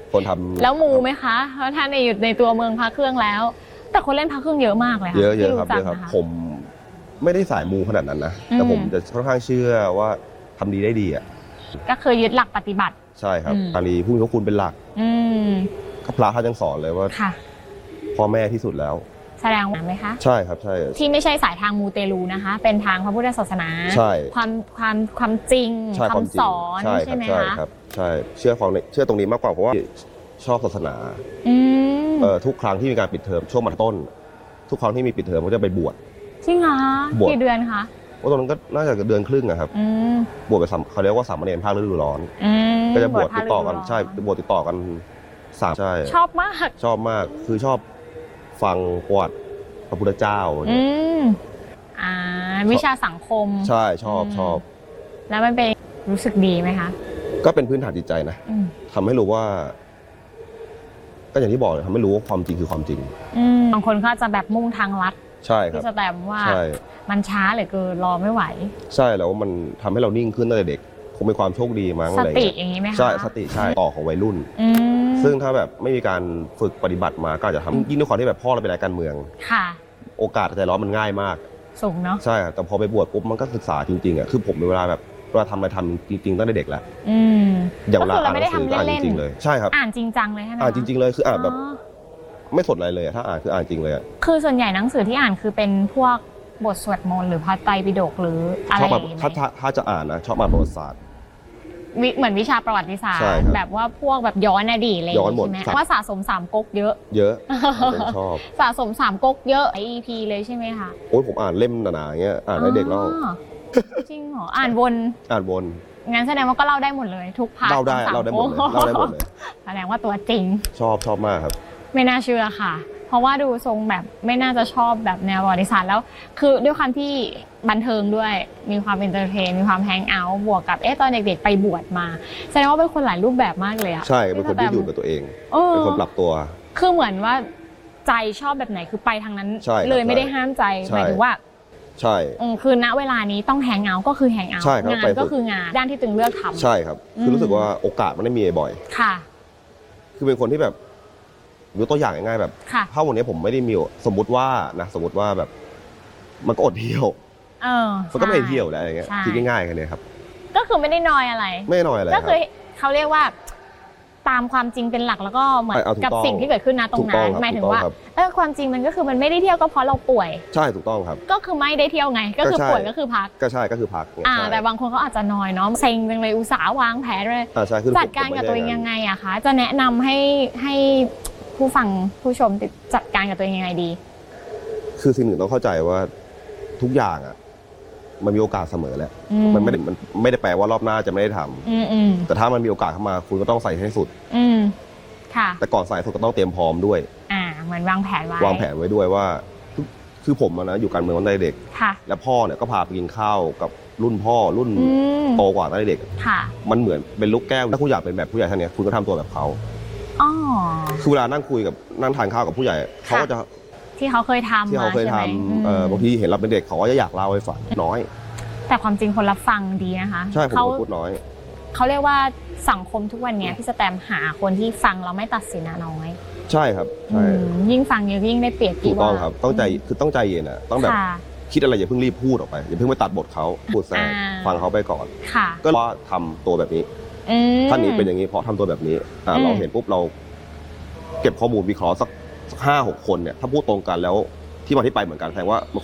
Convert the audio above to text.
คนทำแล้วมูไหมคะเพราะท่านอยู่ในตัวเมืองพระเครื่องแล้วแต่คนเล่นพระเครื่องเยอะมากเลยค่ะเยอะครับเยอะครับผมไม่ได้สายมูขนาดนั้นนะแต่ผมจะค่อนข้างเชื่อว่าทำดีได้ดีอ่ะก็คือยึดหลักปฏิบัติใช่ครับอารีผู้มีพระคุณเป็นหลักก็พระท่านยังสอนเลยว่าพ่อแม่ที่สุดแล้วแสดงว่าไหมคะใช่ครับใช่ที่ไม่ใช่สายทางมูเตลูนะคะเป็นทางพระพุทธศาสนาใช่ความจริงคำสอนใช่ไหมคะใช่เชื่อตรงนี้มากกว่าเพราะว่าชอบศาสนาทุกครั้งที่มีการปิดเทอมช่วงม.ต้นทุกครั้งที่มีปิดเทอมก็จะไปบวชจริงเหรอกี่เดือนคะว่าตอนนั้นก็น่าจะเดือนครึ่งอะครับบวชไปเขาเรียกว่าสามเณรภาคฤดูร้อนก็จะบวชติดต่อกันใช่บวชติดต่อกัน3ใช่ชอบมากคือชอบฟังประวัติพระพุทธเจ้าวิชาสังคมใช่ชอบแล้วมันเป็นรู้สึกดีไหมคะก็เป็นพื้นฐานจิตใจนะทำให้รู้ว่าก็อย่างที่บอกเลยทำให้รู้ว่าความจริงคือความจริงบางคนก็จะแบบมุ่งทางลัดใช่ครับที่จะแต่ว่ามันช้าเหลือเกินรอไม่ไหวใช่แล้วมันทำให้เรานิ่งขึ้นตั้งแต่เด็กคงเป็นความโชคดีมั้งอะไรสติอย่างนี้ไหมคะใช่สติใช่ต่อของวัยรุ่นซึ่งถ้าแบบไม่มีการฝึกปฏิบัติมาก็อาจจะทำยิ่งด้วยความที่แบบพ่อเราเป็นนักการเมืองค่ะโอกาสใจร้อนมันง่ายมากสูงเนาะใช่แต่พอไปบวชปุ๊บมันก็ศึกษาจริงๆอ่ะคือผมเวลาทำอะไรทำจริงๆตั้งแต่เด็กแล้วอย่างเวลาอ่านหนังสืออ่านจริงๆเลยใช่ครับอ่านจริงจังเลยใช่ไหมอ่านจริงๆเลยคืออ่านแบบไม่สดอะไรเลยถ้าอ่านคืออ่านจริงเลยคือส่วนใหญ่หนังสือที่อ่านคือเป็นพวกบทสวดมนต์หรือพระไตรปิฎกหรืออะไรอย่างเงี้ยถ้าจะอ่านนะชอบอ่านประวัติศาสตร์เหมือนวิชาประวัติศาสตร์แบบว่าพวกแบบย้อนอดีตอะไรอย่างเงี้ยใช่ไหมว่าสะสม3ก๊กเยอะชอบสะสม3ก๊กเยอะEP เลยใช่ไหมคะโอ้ยผมอ่านเล่มหนาๆเงี้ยอ่านได้เด็กแล้วจริงเหรออ่านวนงั้นแสดงว่าก็เล่าได้หมดเลยทุกพาร์ทเล่าได้หมดเลยแสดงว่าตัวจริงชอบมากครับไม่น่าเชื่อค่ะเพราะว่าดูทรงแบบไม่น่าจะชอบแบบแนวประวัติศาสตร์แล้วคือด้วยความที่บันเทิงด้วยมีความเอนเตอร์เทนมีความแฮงเอาท์บวกกับตอนเด็กๆไปบวชมาแสดงว่าเป็นคนหลายรูปแบบมากเลยอะใช่เป็นคนที่อยู่กับตัวเองเป็นคนปรับตัวคือเหมือนว่าใจชอบแบบไหนคือไปทางนั้นเลยไม่ได้ห้ามใจหมายถึงว่าใช่คือณเวลานี้ต้องแฮงเอาท์ก็คือแฮงเอาท์งานก็คืองานด้านที่ตึงเลือกทำใช่ครับคือรู้สึกว่าโอกาสมันไม่มีบ่อยค่ะคือเป็นคนที่แบบยกตัวอย่างง่ายๆแบบถ้าวันนี้ผมไม่ได้มีสมมติว่าแบบมันก็อดเที่ยวมันก็ไม่ได้เที่ยวแล้วอะไรเงี้ยคิดง่ายๆกันเลยครับก็คือไม่ได้นอยอะไรไม่นอยอะไรก็คือเขาเรียกว่าตามความจริงเป็นหลักแล้วก็เหมือนกับสิ่งที่เกิดขึ้นนะตรงนั้นหมายถึงว่าความจริงมันก็คือมันไม่ได้เที่ยวก็เพราะเราป่วยใช่ถูกต้องครับก็คือไม่ได้เที่ยวไงก็คือป่วยก็คือพักก็ใช่ก็คือพักแต่บางคนเขาอาจจะนอยเนาะเซ็งจังเลยอุตส่าห์วางแผนเลยจัดการกับตัวเองยังไงอะคะจะแนะนำให้ผู้ฟังผู้ชมจัดการกับตัวเองยังไงดีคือสิ่งหนึ่งต้องเข้าใจว่าทุกอย่างอ่ะมันมีโอกาสเสมอแหละมันไม่ได้แปลว่ารอบหน้าจะไม่ได้ทำแต่ถ้ามันมีโอกาสเข้ามาคุณก็ต้องใส่ให้สุดค่ะแต่ก่อนใส่สุดก็ต้องเตรียมพร้อมด้วยเหมือนวางแผนไว้ด้วยว่าคือผมนะอยู่การเมืองตั้งแต่เด็กและพ่อเนี่ยก็พาไปกินข้าวกับรุ่นพ่อรุ่นโตกว่าตั้งแต่เด็กมันเหมือนเป็นลูกแก้วถ้าคุณอยากเป็นแบบผู้ใหญ่ท่านนี้คุณก็ทำตัวแบบเขาคือเวลานั่งคุยกับนั่งทานข้าวกับผู้ใหญ่เขาก็จะที่เขาเคยทำบางทีเห็นเราเป็นเด็กเขาก็จะอยากเล่าให้ฟังน้อยแต่ความจริงคนรับฟังดีนะคะใช่ผมพูดน้อยเขาเรียกว่าสังคมทุกวันนี้พี่สแตมหาคนที่ฟังเราไม่ตัดสินน้อยใช่ครับใช่ยิ่งฟังเยอะยิ่งได้เปรียบถูกต้องครับต้องใจเย็นอ่ะต้องแบบคิดอะไรอย่าเพิ่งรีบพูดออกไปอย่าเพิ่งไปตัดบทเขาพูดแทรกฟังเขาไปก่อนก็ว่าทำตัวแบบนี้ท่านนี้เป็นอย่างนี้เพราะทำตัวแบบนี้เราเห็นปุ๊บเราเก็บข้อมูลวิเคราะห์สัก5-6 คนเนี่ยถ้าพูดตรงกันแล้วที่มาที่ไปเหมือนกันแสดงว่ามัน